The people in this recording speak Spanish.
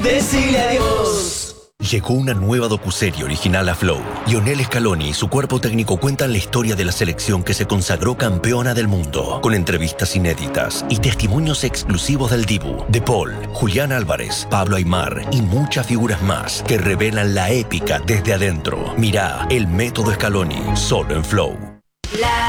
Decile adiós. Llegó una nueva docuserie original a Flow. Lionel Scaloni y su cuerpo técnico cuentan la historia de la selección que se consagró campeona del mundo, con entrevistas inéditas y testimonios exclusivos del Dibu, De Paul, Julián Álvarez, Pablo Aimar y muchas figuras más que revelan la épica desde adentro. Mirá El Método Scaloni, solo en Flow.